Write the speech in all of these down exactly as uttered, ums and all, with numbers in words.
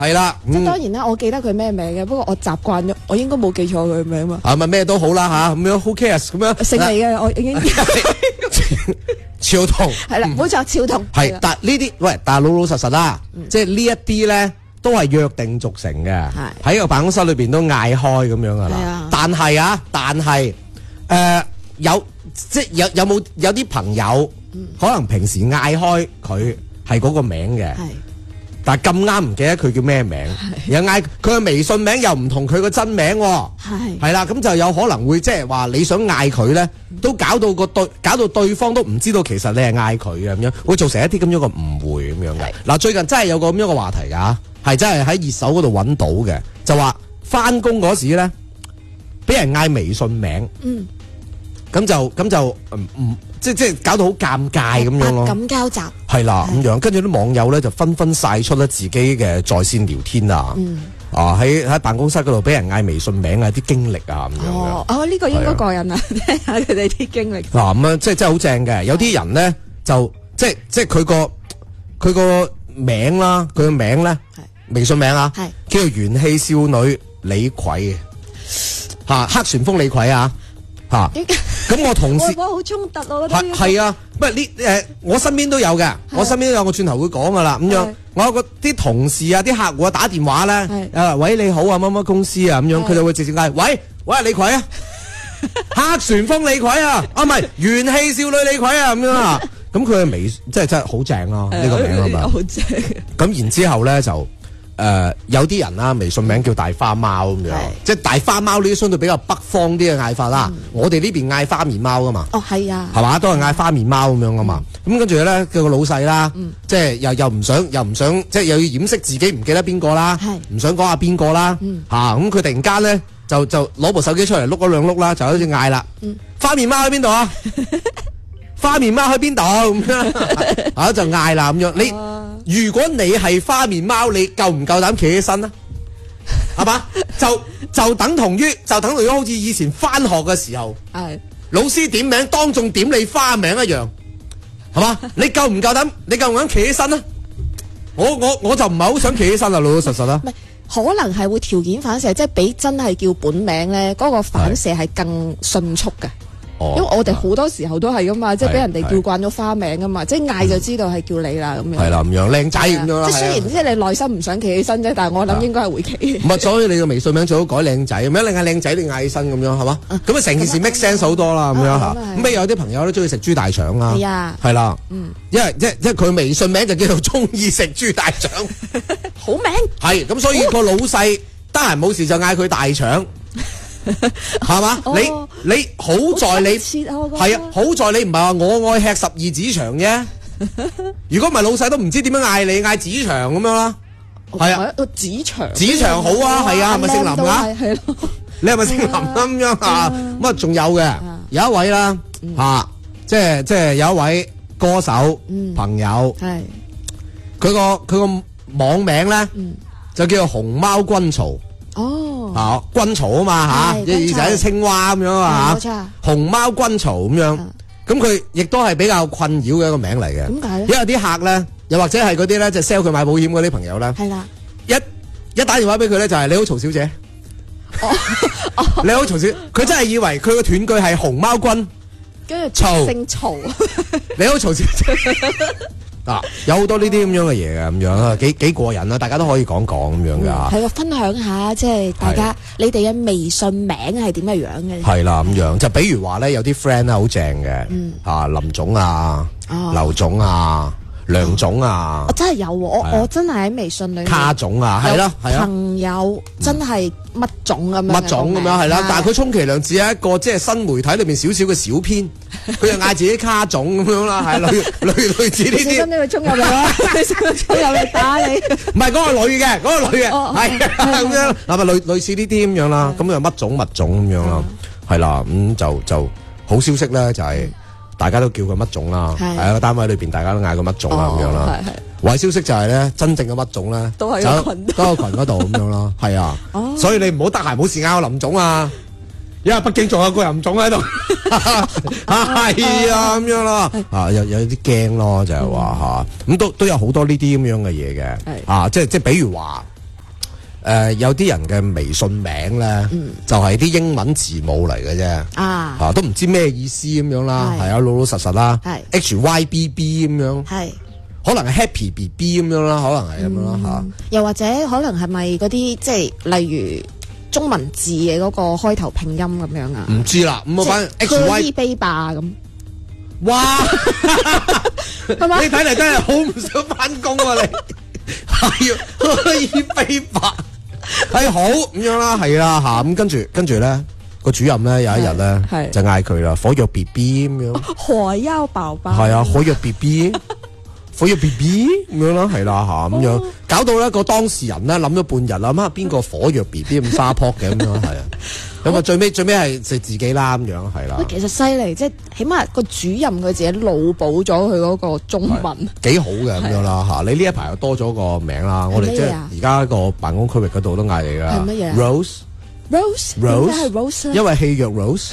係啦， 即係當然啦，我記得佢咩名嘅，不過我習慣咗，我應該冇記錯佢名嘛。 啊咪咩都好啦吓，咁樣 who cares 咁樣。 姓李嘅，我已經超痛係啦，唔好再超痛。 係，但呢啲喂，但係老老實實啦，即係呢一啲咧都係約定俗成嘅，喺個辦公室裏邊都嗌開咁樣噶啦。但係啊，但係誒有即係有有冇有啲朋友可能平時嗌開佢係嗰個名嘅。但係咁啱唔記得佢叫咩名，又嗌佢嘅微信名又唔同佢個真名，係係啦，咁就有可能會即係話你想嗌佢咧，都搞到個對，搞到對方都唔知道其實你係嗌佢嘅咁樣，會造成一啲咁樣嘅誤會咁樣嘅。嗱，最近真係有個咁樣嘅話題㗎，係真係喺熱搜嗰度揾到嘅，就話翻工嗰時咧，俾人嗌微信名，嗯，咁就咁就唔唔。嗯即即係搞到好尷尬咁樣咯， 百感交集係啦咁樣，跟住啲網友咧就紛紛晒出咧自己嘅在線聊天啊，嗯、啊喺喺辦公室嗰度俾人嗌微信名啊，啲經歷啊咁樣嘅。 哦，哦呢、這個應該過癮啊，聽下佢哋啲經歷。 嗱咁啊，即係真係好正嘅，有啲人咧就即係即係佢個佢個名啦，佢個名咧微信名啊，叫做元氣少女李逵吓，黑旋風李逵啊。吓，咁我同事哇好衝突我覺得係啊，不過呢誒，我身邊都有嘅，我身邊都有，我轉頭會講噶啦，咁樣，我有個啲同事啊，啲客戶啊打電話咧，誒，喂你好啊，乜乜公司啊，咁樣，佢就會直接嗌，喂喂李逵啊，黑旋風李逵啊，啊唔係元氣少女李逵啊，咁樣啊，咁佢嘅微即係真係好正咯，呢個名係咪？ 好正。 咁然之後咧就。誒、呃、有啲人啦，微信名叫大花貓咁樣，即係大花貓呢啲相對比較北方啲嘅嗌法啦。嗯、我哋呢邊嗌花面貓噶嘛，哦係啊，係嘛，都係嗌花面貓咁樣噶嘛。咁跟住咧，叫個老細啦，嗯、即係又又唔想又唔想，即係又要掩飾自己唔記得邊個啦，唔想講下邊個啦，嚇咁佢突然間咧就就攞部手機出嚟碌咗兩碌啦，就好似嗌啦，嗯、花面貓喺邊度啊？花面貓喺邊度咁樣啊？就嗌啦咁樣你。如果你係花面貓，你夠唔夠膽企起身啊？係嘛？就就等同於就等同於好似以前翻學嘅時候，係老師點名當眾點你花名一樣，係嘛？你夠唔夠膽？你夠唔夠膽企起身啊？我我我就唔係好想企起身啊，老老實實啦。 可能係會條件反射，即係比真係叫本名咧，嗰、嗰個反射係更迅速嘅。因為我哋好多時候都係噶嘛，即係俾人哋叫慣咗花名噶嘛，即係嗌就知道係叫你啦咁樣。係啦，咁樣靚仔咁樣啦。即係雖然即係你內心唔想企起身啫，但係我諗應該係會企。唔係，所以你個微信名最好改靚仔，咁樣你嗌靚仔，你嗌起身咁樣係嘛？咁啊成件事 make sense 好多啦咁樣嚇。咁咩有啲朋友都中意食豬大腸啊？係啊，係啦，因為即係即係佢微信名就叫做中意食豬大腸，好名。係咁，所以個老細得閒冇事就嗌佢大腸。係嘛？你你好在你係啊，好在你唔係話我愛吃十二指腸啫。如果唔係老細都唔知點樣嗌你，嗌指腸咁樣啦。係啊，指腸指腸好啊，係啊，係咪姓林啊？係咯，你係咪姓林咁樣啊？咁啊，仲有嘅有一位啦吓，即係即係有一位歌手朋友，係佢個佢個網名咧就叫做熊貓軍曹。哦，啊，軍曹啊嘛吓，即係耳仔青蛙咁樣啊吓，熊貓軍曹咁樣，咁佢亦都係比較困擾嘅一個名嚟嘅。點解咧？因為啲客咧，又或者係嗰啲咧，就 sell 佢買保險嗰啲朋友咧，係啦，一一打電話俾佢咧，就係你好曹小姐，你好曹小，佢真係以為佢個斷句係熊貓軍，跟住曹姓曹，你好曹小姐。嗱、啊，有好多呢啲咁樣嘅嘢嘅，咁樣啊，幾幾過癮啊！大家都可以講講咁樣噶。係、嗯、分享下即係大家是你哋嘅微信名係點嘅樣嘅？係啦，咁樣就比如話咧，有啲 friend 咧好正嘅，嗯、啊林總啊，哦、劉總啊。梁總啊，我真係有，我我真係喺微信裏面卡總啊，係啦，係啊，朋友真係乜總咁樣，乜總咁樣係啦，但係佢充其量只係一個即係新媒體裏面少少嘅小編，佢就嗌自己卡總咁樣啦，係類類類似呢啲。小心呢個衝入嚟啊！衝入嚟打你。唔係嗰個女嘅，嗰個女嘅係咁樣，嗱咪類類似呢啲咁樣啦，咁又乜總乜總咁樣啦，係啦，咁就就好消息咧就係。大家都叫佢乜總啦，喺個單位裏邊大家都嗌佢乜總啦咁樣啦。壞消息就係咧，真正嘅乜總咧，都喺個群，都喺個群嗰度咁樣啦。係啊，所以你唔好得閒冇事嗌我林總啊，因為北京仲有個林總喺度。係啊，咁樣啦，啊有有啲驚咯，就係話吓，咁都都有好多呢啲咁樣嘅嘢嘅，啊即係即係比如話誒有啲人嘅微信名咧，就係啲英文字母嚟嘅啫，啊，啊都唔知咩意思咁樣啦，係啊老老實實啦，H Y B B 咁樣，係可能係 Happy B B 咁樣啦，可能係咁樣啦嚇。 又或者可能係咪嗰啲即係例如中文字嘅嗰個開頭拼音咁樣啊？ 唔知啦，咁我反正 H Y B 吧咁。 哇！係嘛？你睇嚟真係好唔想返工啊！你係啊，可以飛白係好咁樣啦，係啦嚇咁跟住跟住咧個主任咧有一日咧就嗌佢啦，火藥 B B 咁樣， 火藥寶寶係啊，火藥 B B， 火藥 B B 咁樣啦，係啦嚇咁樣，搞到咧個當事人咧諗咗半日啦，乜邊個火藥 B B 咁沙撲嘅咁樣係啊。咁啊，最尾最尾係食自己啦咁樣，係啦。 其實犀利，即係起碼個主任佢自己腦補咗佢嗰個中文， 幾好嘅咁樣啦嚇。你呢一排又多咗個名啦，我哋即係而家個辦公區域嗰度都嗌你啦。 係乜嘢 ？Rose。Rose。 Rose。係 Rose。 因為戲藥 Rose。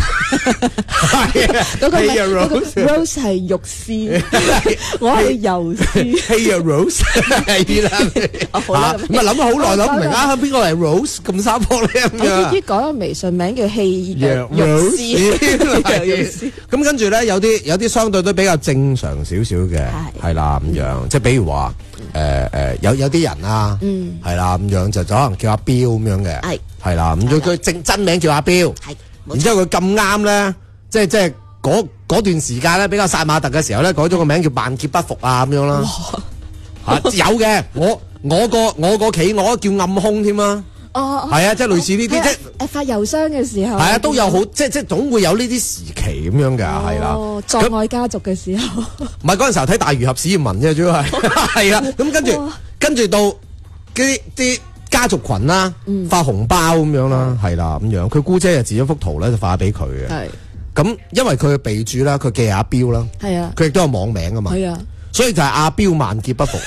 係啊。 嗰個戲藥 Rose。Rose 係肉絲，我係油絲。 戲藥 Rose 係啦。好啦，咁啊諗咗好耐諗唔明啊，邊個係 Rose 咁沙坡咧咁樣？ 我終於講個微信名叫戲藥肉絲。 咁跟住咧，有啲有啲相對都比較正常少少嘅，係啦咁樣，即係比如話誒誒有有啲人啊，係啦咁樣就就可能叫阿彪咁樣嘅，係係啦咁佢佢正真名叫阿彪，係，然之後佢咁啱咧，即係即係嗰嗰段時間咧比較殺馬特嘅時候咧，改咗個名叫萬劫不復啊咁樣啦，嚇有嘅，我我個我個企鵝叫暗空添啊。哦，係啊，即係類似呢啲，即係誒發郵箱嘅時候， 係啊，都有好，即係即係總會有呢啲時期咁樣嘅，係啦。 哦，葬愛家族嘅時候， 唔係嗰陣時候睇大魚俠史艷文啫，主要係係啊。咁跟住跟住到啲啲家族群啦，發紅包咁樣啦，係啦咁樣。佢姑姐就自咗幅圖咧，就發俾佢嘅。係咁，因為佢嘅備註啦，佢記阿彪啦，係啊，佢亦都有網名啊嘛，係啊，所以就係阿彪萬劫不復。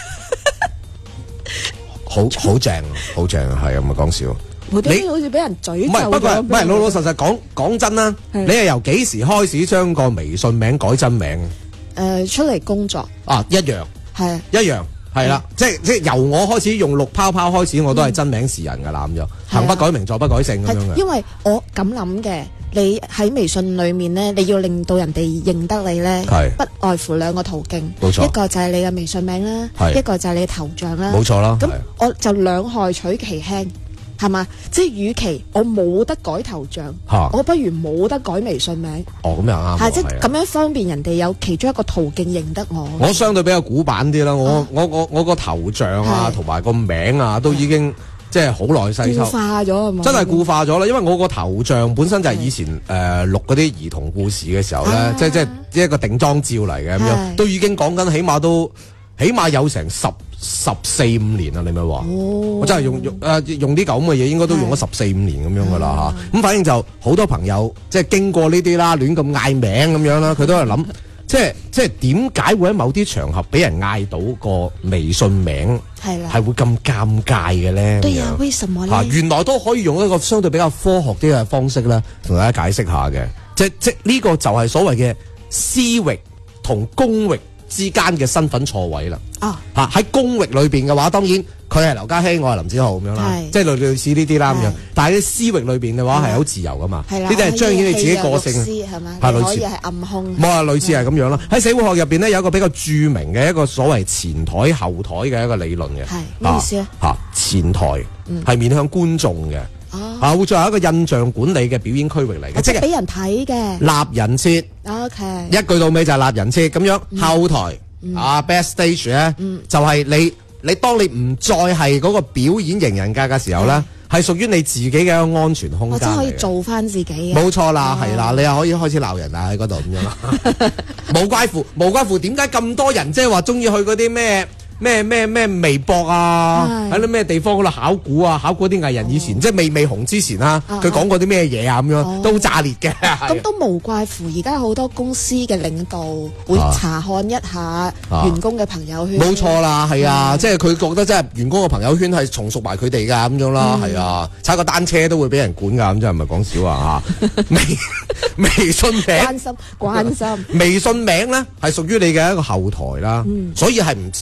好好正，好正啊！係啊，唔係講笑。 你好似俾人詛咒。唔係， 不過唔係老老實實講講真啦。你係由幾時開始將個微信名改真名？ 誒，出嚟工作啊，一樣係一樣係啦。即係即係由我開始用綠泡泡開始，我都係真名示人噶啦咁樣，行不改名，坐不改姓咁樣嘅。 因為我咁諗嘅。你喺微信裏面咧，你要令到人哋認得你咧，不外乎兩個途徑。冇錯，一個就係你嘅微信名啦，一個就係你嘅頭像啦。冇錯啦。咁我就兩害取其輕，係嘛？即係與其我冇得改頭像，我不如冇得改微信名。哦，咁又啱。係即係咁樣方便人哋有其中一個途徑認得我。我相對比較古板啲啦，我我我我個頭像啊，同埋個名啊，都已經。即係好耐細抽，固化咗係嘛？真係固化咗啦，因為我個頭像本身就係以前誒、呃、錄嗰啲兒童故事嘅時候咧，啊、即係即係一個定妝照嚟嘅咁樣，都已經講緊起碼都起碼有成十十四五年啦，你咪話？哦、我真係用用誒、呃、用啲咁嘅嘢，應該都用咗十四五年咁樣噶啦嚇。咁反正就好多朋友即係經過呢啲啦，亂咁嗌名咁樣啦，佢都係諗。即係即係點解會喺某啲場合俾人嗌到個微信名係啦，係會咁尷尬嘅咧？對啊，為什麼咧？嚇，原來都可以用一個相對比較科學啲嘅方式咧，同大家解釋下嘅。即即呢個就係所謂嘅私域同公域之間嘅身份錯位啦。啊，嚇喺公域裏邊嘅話，當然佢係劉嘉熙，我係林子豪咁樣啦，即係類類似呢啲啦咁樣。但係喺私域裏邊嘅話係好自由噶嘛，呢啲係彰顯你自己個性，係嘛？係類似係暗空。冇啊，類似係咁樣啦。喺社會學入邊咧有一個比較著名嘅一個所謂前台後台嘅一個理論嘅。係咩意思咧？嚇，前台係面向觀眾嘅，啊會作為一個印象管理嘅表演區域嚟嘅，即係俾人睇嘅。立人設 ，OK，一句到尾就係立人設咁樣。後台啊 ，backstage 咧就係你。你當你唔再係嗰個表演型人格嘅時候咧，係屬於你自己嘅一個安全空間嚟嘅。我真可以做翻自己。冇錯啦，係啦，你又可以開始鬧人啊喺嗰度咁樣啦。無怪乎，無怪乎點解咁多人即係話中意去嗰啲咩？咩咩咩微博啊，喺啲咩地方嗰度考古啊，考古啲藝人以前、哦、即係未未紅之前啊，佢講過啲咩嘢啊咁樣，哦、都好炸裂嘅。咁都無怪乎而家好多公司嘅領導會查看一下員工嘅朋友圈。冇錯、啊啊、啦，係啊，嗯、即係佢覺得即係員工嘅朋友圈係從屬埋佢哋噶咁樣啦，係、嗯、啊，踩個單車都會俾人管噶，咁真係唔係講笑啊吓。微微信名關心關心，微信名咧係屬於你嘅一個後台啦，嗯、所以係唔不設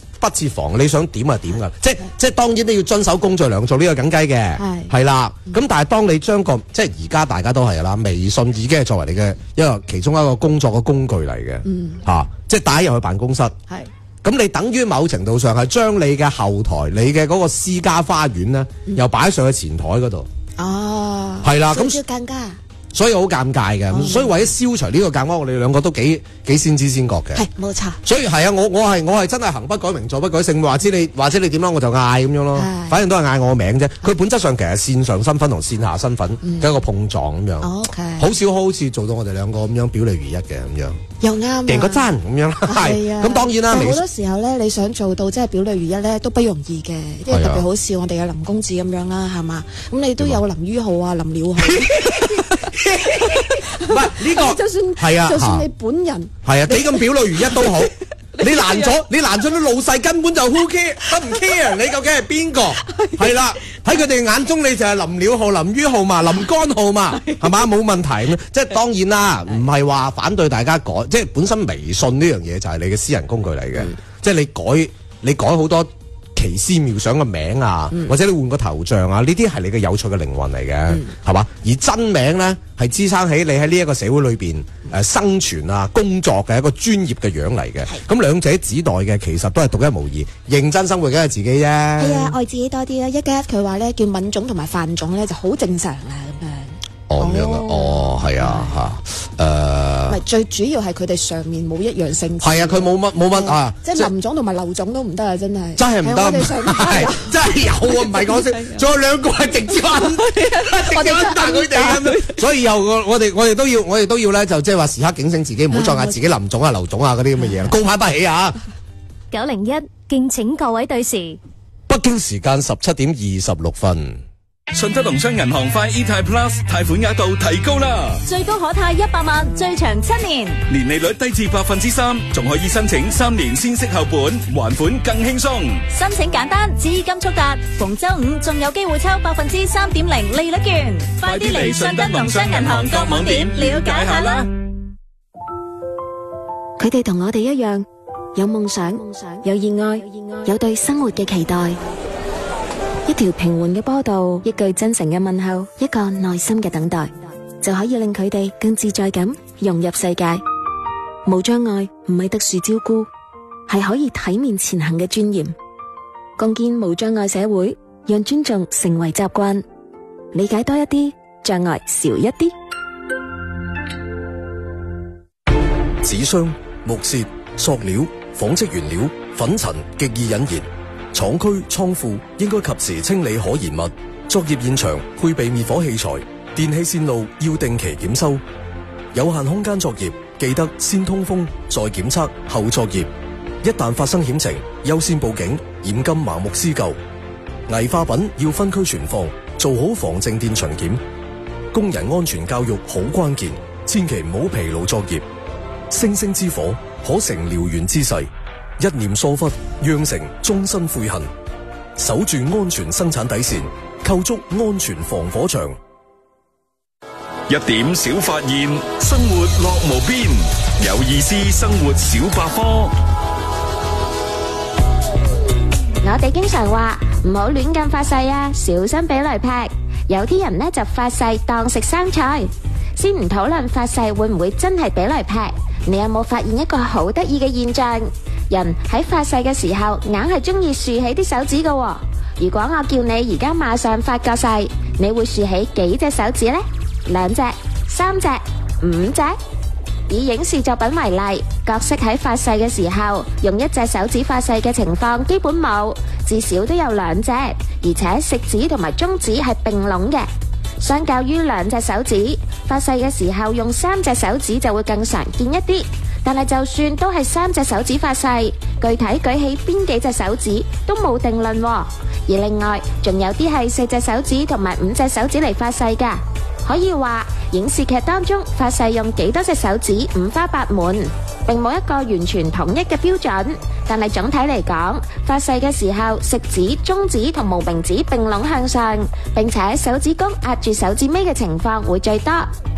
設防，你想點就點噶，即即當然你要遵守公序良俗呢個緊雞嘅，係啦。咁但係當你將個即係而家大家都係啦，微信已經係作為你嘅一個其中一個工作嘅工具嚟嘅，嗯啊、即係打入去辦公室，係咁你等於某程度上係將你嘅後台、你嘅嗰個私家花園咧，嗯、又擺上去前台嗰度，哦，係啦，咁更加。所以好尷尬嘅，嗯、所以為咗消除呢個尷尬，我哋兩個都幾幾先知先覺嘅。係冇錯。所以係啊，我我係我係真係行不改名，坐不改姓，話知你話知你點樣我就嗌咁樣咯。反正都係嗌我名啫。佢本質上其實線上身份同線下身份嘅一個碰撞咁樣。O K、嗯。好少好似做到我哋兩個咁樣表裏如一嘅咁樣。又啱。贏個爭咁樣。係啊。咁當然啦。好多時候咧，你想做到即係表裏如一咧，都不容易嘅。因為特別好似我哋嘅林公子咁樣啦，係嘛？咁你都有林於浩啊、林鳥浩。唔係呢個，就算係啊，就算你本人係啊，幾咁表裏如一都好，你難咗，你難咗啲老細根本就 who care，都唔 care，你究竟係邊個？係啦，喺佢哋眼中你就係林鳥浩、林於浩嘛、林乾浩嘛，係嘛？冇問題。即係當然啦，唔係話反對大家改，即係本身微信呢樣嘢就係你嘅私人工具嚟嘅，即係你改你改好多奇思妙想嘅名啊，嗯、或者你換個頭像啊，呢啲係你嘅有趣嘅靈魂嚟嘅，係嘛、嗯？而真名咧係支撐起你喺呢一個社會裏邊誒、呃、生存啊、工作嘅一個專業嘅樣嚟嘅。咁兩者指代嘅其實都係獨一無二，認真生活梗係自己啫。係啊，愛自己多啲啦。一加一佢話咧叫敏種同埋泛種咧就好正常啦咁樣。哦咁樣啊，哦係啊嚇，誒，唔係最主要係佢哋上面冇一樣性。係啊，佢冇乜冇乜啊，即係林總同埋劉總都唔得啊，真係真係唔得，係真係有啊，唔係講笑，仲有兩個係直接揾，直接揾佢哋，所以又我我哋我哋都要我哋都要咧，就即係話時刻警醒自己，唔好再嗌自己林總啊、劉總啊嗰啲咁嘅嘢，高攀不起啊！ 九零一敬請各位對時， 北京時間十七點二十六分。 順德農商銀行快 eTime Plus 貸款額度提高啦， 最高可貸一百萬，最長七年， 年利率低至百分之三，仲可以申請三年先息後本，還款更輕鬆。 申請簡單，資金速達，逢周五仲有機會抽百分之三點零利率券，快啲嚟順德農商銀行各網點了解下啦。 佢哋同我哋一樣，有夢想，有熱愛，有對生活嘅期待。一條平緩嘅波道，一句真誠嘅問候，一個耐心嘅等待，就可以令佢哋更自在咁融入世界。無障礙唔係特殊照顧，係可以體面前行嘅尊嚴。共建無障礙社會，讓尊重成為習慣，理解多一啲，障礙少一啲。 紙箱、木屑、塑料、紡織原料、粉塵極易引燃。廠區倉庫應該及時清理可燃物，作業現場配備滅火器材，電氣線路要定期檢修。有限空間作業記得先通風再檢測後作業，一旦發生險情優先報警，嚴禁盲目施救。危化品要分區存放，做好防靜電巡檢。工人安全教育好關鍵，千祈唔好疲勞作業。星星之火可成燎原之勢，一念疏忽，釀成終身悔恨。守住安全生產底線，構築安全防火牆。 一點小發現，生活樂無邊，有意思生活小百科。 我哋經常話唔好亂咁發誓啊，小心俾雷劈。有啲人呢就發誓當食生菜。先唔討論發誓會唔會真係俾雷劈，你有冇發現一個好得意嘅現象？人喺發誓嘅時候，硬係中意豎起啲手指㗎。如果我叫你而家馬上發個誓，你會豎起幾隻手指呢？兩隻、三隻、五隻？以影視作品為例，角色喺發誓嘅時候，用一隻手指發誓嘅情況基本冇，至少都有兩隻，而且食指同埋中指係並攏嘅。相較於兩隻手指，發誓嘅時候用三隻手指就會更常見一啲。但係就算都係三隻手指發誓，具體舉起邊幾隻手指都冇定論喎。而另外仲有啲係四隻手指同埋五隻手指嚟發誓㗎。可以話影視劇當中發誓用幾多隻手指五花八門，並冇一個完全統一嘅標準。但係總體嚟講，發誓嘅時候食指、中指同無名指並攏向上，並且手指公壓住手指尾嘅情況會最多。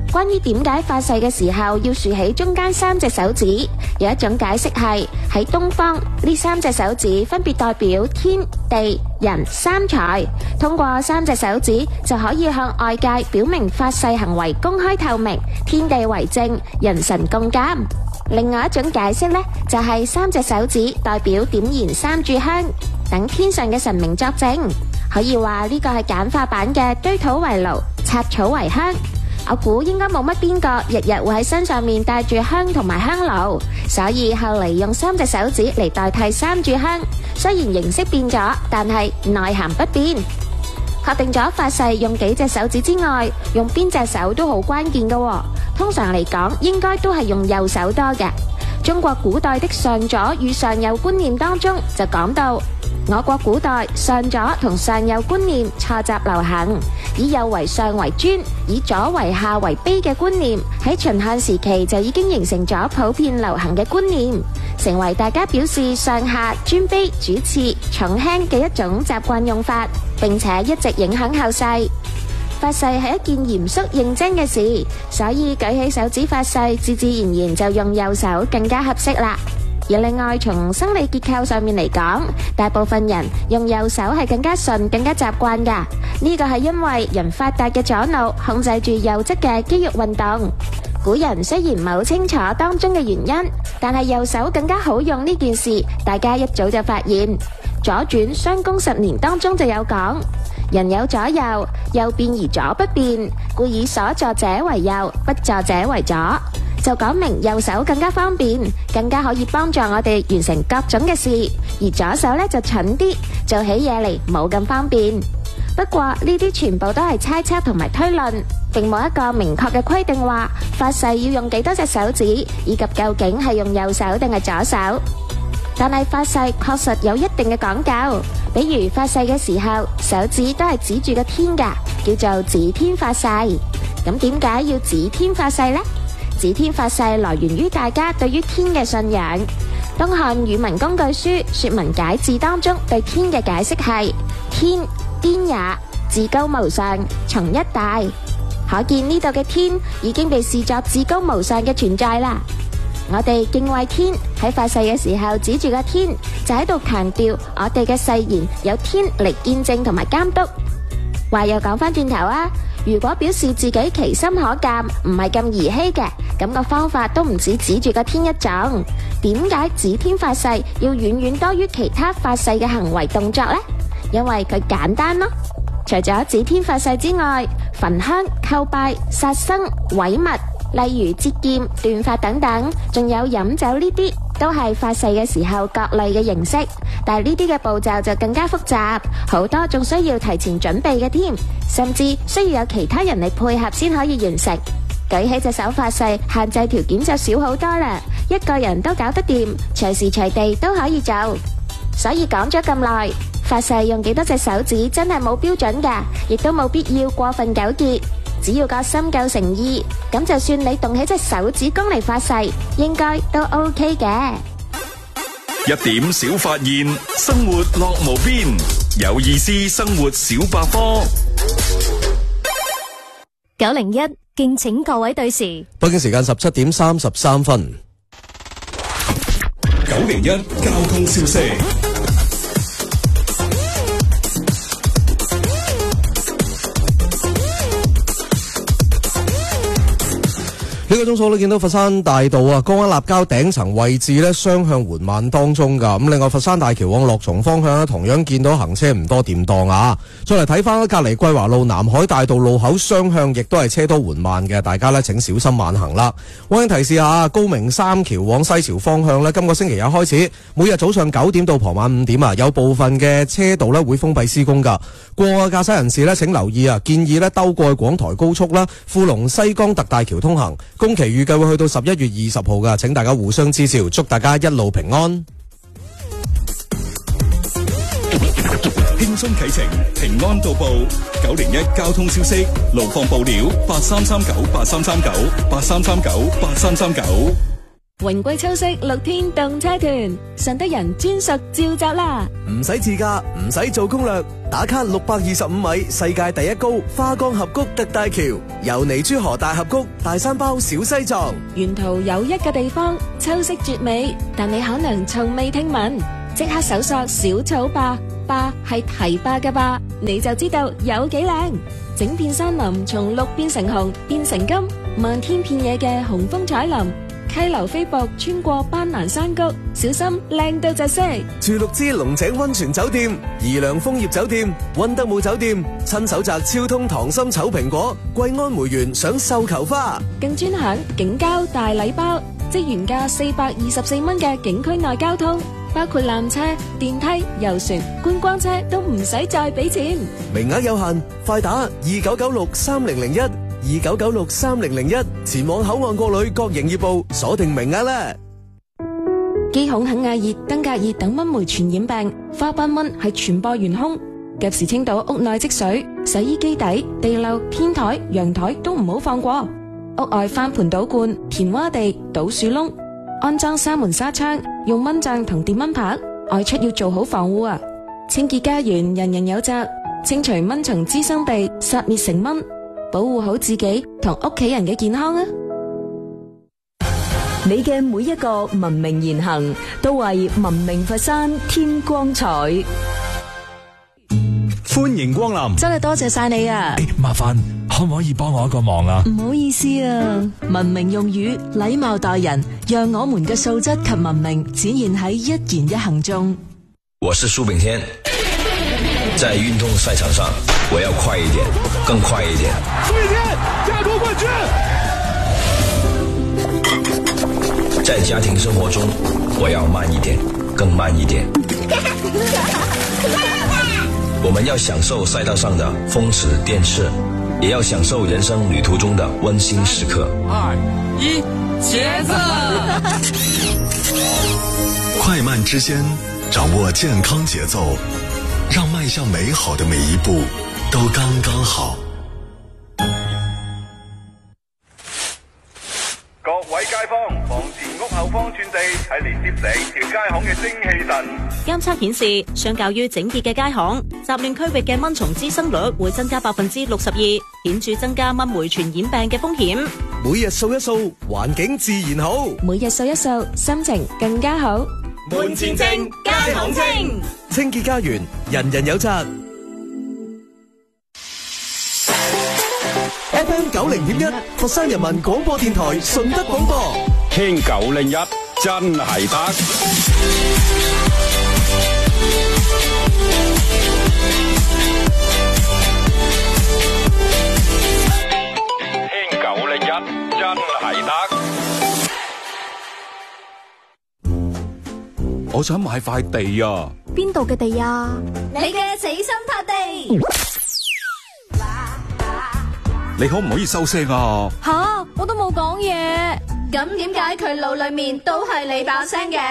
關於點解發誓嘅時候要豎起中間三隻手指，有一種解釋係喺東方呢三隻手指分別代表天地人三才，通過三隻手指就可以向外界表明發誓行為公開透明，天地為證，人神共監。另外一種解釋呢，就係三隻手指代表點燃三炷香，等天上嘅神明作證，可以話呢個係簡化版嘅堆土為爐，插草為香。我估應該冇乜邊個日日會喺身上面帶住香同埋香爐，所以後嚟用三隻手指嚟代替三炷香。雖然形式變咗，但係內涵不變。確定咗發誓用幾隻手指之外，用邊隻手都好關鍵㗎喎。通常嚟講，應該都係用右手多嘅。中國古代的上左與上右觀念當中就講到，我國古代上左同上右觀念錯雜流行，以右為上為尊，以左為下為卑嘅觀念，喺秦漢時期就已經形成咗普遍流行嘅觀念，成為大家表示上下尊卑主次重輕嘅一種習慣用法，並且一直影響後世。發誓係一件嚴肅認真嘅事，所以舉起手指發誓，自自然然就用右手更加合適啦。而另外從生理結構上面嚟講，大部分人用右手係更加順、更加習慣噶。呢個係因為人發達嘅左腦控制住右側嘅肌肉運動。古人雖然唔係好清楚當中嘅原因，但係右手更加好用呢件事，大家一早就發現。左傳商公十年當中就有講，人有左右，右變而左不變，故以所助者為右，不助者為左。就講明右手更加方便，更加可以幫助我哋完成各種嘅事，而左手呢就蠢啲，做起嘢嚟冇咁方便。不過呢啲全部都係猜測同埋推論，並冇一個明確嘅規定話發誓要用幾多隻手指，以及究竟係用右手定係左手。但係發誓確實有一定嘅講究，比如發誓嘅時候，手指都係指住個天噶，叫做指天發誓。咁點解要指天發誓呢？指天發誓來源於大家對於天嘅信仰。東漢語文工具書《說文解字》當中對天嘅解釋係天，顛也，至高無上，從一大。可見呢度嘅天已經被視作至高無上嘅存在啦。我哋敬畏天，喺發誓嘅時候指住個天，就喺度強調我哋嘅誓言有天嚟見證同埋監督。話又講翻轉頭啊，如果表示自己其心可鑑，唔係咁兒戲嘅，咁個方法都唔止指住個天一種。點解指天發誓要遠遠多於其他發誓嘅行為動作呢？因為佢簡單咯。除咗指天發誓之外，焚香、叩拜、殺生、毀物，例如折劍、斷髮等等，仲有飲酒呢啲，都係發誓嘅時候各類嘅形式。但係呢啲嘅步驟就更加複雜，好多仲需要提前準備嘅添，甚至需要有其他人嚟配合先可以完成。舉起隻手發誓，限制條件就少好多啦，一個人都搞得掂，隨時隨地都可以做。所以講咗咁耐，發誓用幾多隻手指真係冇標準㗎，亦都冇必要過分糾結。只要個心夠誠意，咁就算你動起隻手指公嚟發誓，應該都 OK 嘅。 一點小發現，生活樂無邊，有意思生活小百科。 九零一，敬請各位對時。 北京時間十七點三十三分。 九零一交通消息。 呢個鐘數咧，見到佛山大道啊，江灣立交頂層位置咧，雙向緩慢當中噶。咁另外佛山大橋往樂從方向咧，同樣見到行車唔多掂當啊。再嚟睇翻咧，隔籬桂華路南海大道路口雙向亦都係車多緩慢嘅，大家咧請小心慢行啦。溫馨提示下，高明三橋往西樵方向咧，今個星期日開始，每日早上九點到傍晚五點啊，有部分嘅車道咧會封閉施工噶。過嘅駕駛人士咧，請留意啊，建議咧兜過去廣台高速啦、富龍西江特大橋通行。工期預計會去到十一月二十號噶，請大家互相支持，祝大家一路平安。 輕鬆啟程，平安到步。九零一交通消息，路況報料八三三九八三三九八三三九八三三九。 榮貴秋色六天動車團，順德人專屬召集啦！ 唔使自駕，唔使做攻略，打卡六百二十五米世界第一高花崗峽谷特大橋，由尼珠河大峽谷大山包小西藏。 沿途有一個地方秋色絕美，但你可能從未聽聞，即刻搜索小草壩，壩係堤壩嘅壩，你就知道有幾靚。整片山林從綠變成紅，變成金，漫天遍野嘅紅楓彩林。溪流飛瀑穿過斑蘭山谷，小心靚到窒息。 住六支龍井溫泉酒店、怡良楓葉酒店、溫德姆酒店，親手摘超通糖心醜蘋果、桂安梅園賞繡球花， 更專享景交大禮包，即原價四百二十四蚊嘅景區內交通，包括纜車、電梯、遊船、觀光車都唔使再俾錢。 名額有限，快打二九九六三零零一。二九九六三零零一，前往口岸國旅各營業部鎖定名額啦。 肌孔肯亞熱、登革熱等蚊媒傳染病，花斑蚊係傳播元兇，及時清倒屋內積水，洗衣機底、地漏、天台、陽台都唔好放過。屋外翻盆倒罐、填窪地、倒樹窿，安裝紗門紗窗，用蚊帳同電蚊拍，外出要做好防護啊！清潔家園，人人有責，清除蚊蟲滋生地，殺滅成蚊。保護好自己同屋企人嘅健康啊！ 你嘅每一個文明言行，都為文明佛山添光彩。 歡迎光臨， 真係多謝晒你啊！ 誒，麻煩可唔可以幫我一個忙啊？ 唔好意思啊，文明用語，禮貌待人，讓我們嘅素質及文明展現喺一言一行中。 我是蘇炳添，在運動賽場上，我要快一點，更快一點。 蘇炳添，亞洲冠軍。 在家庭生活中，我要慢一點，更慢一點。我們要享受賽道上的風馳電掣，也要享受人生旅途中的溫馨時刻。 二一，茄子！ 快慢之間，掌握健康節奏，讓邁向美好的每一步都剛剛好。 各位街坊，房前屋後方寸地係連接成條街巷嘅精氣神。 監測顯示，相較於整潔嘅街巷，雜亂區域嘅蚊蟲滋生率會增加百分之六十二，顯著增加蚊媒傳染病嘅風險。 每日掃一掃，環境自然好； 每日掃一掃，心情更加好。 門前清，街巷清， 清潔家園，人人有責。F M 九零點一，佛山人民廣播電台順德廣播， 聽九零一真係得。聽九零一真係得。我想買塊地啊！ 邊度嘅地啊？ 你嘅死心塌地。 你可唔可以收聲啊？ 吓，我都冇講嘢。 咁點解佢腦裏面都係你把聲嘅？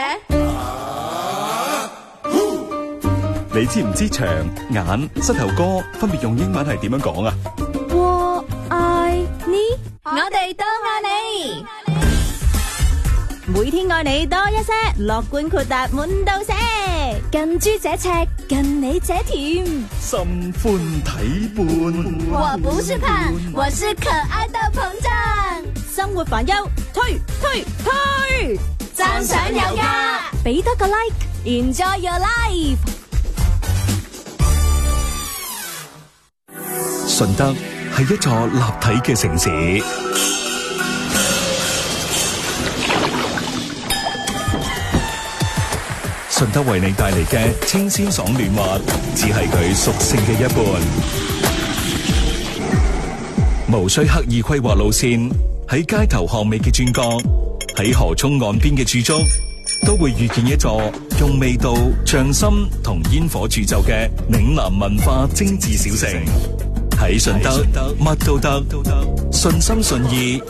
你知唔知長、眼、膝頭哥分別用英文係點樣講啊？ 我愛你， 我哋都愛你。每天愛你多一些，樂觀豁達滿到瀉， 近朱者赤，近你者甜， 心寬體胖。 我不是胖，我是可愛到膨脹。生活煩憂，推推推，讚賞有加， 俾多個 like，enjoy your life。 順德係一座立體嘅城市。順德為你帶嚟嘅清鮮爽嫩滑，只係佢屬性嘅一半。無需刻意規劃路線，喺街頭巷尾嘅轉角，喺河涌岸邊嘅駐足，都會遇見一座用味道、匠心同煙火鑄就嘅嶺南文化精緻小城。喺順德，乜都得，順心順意。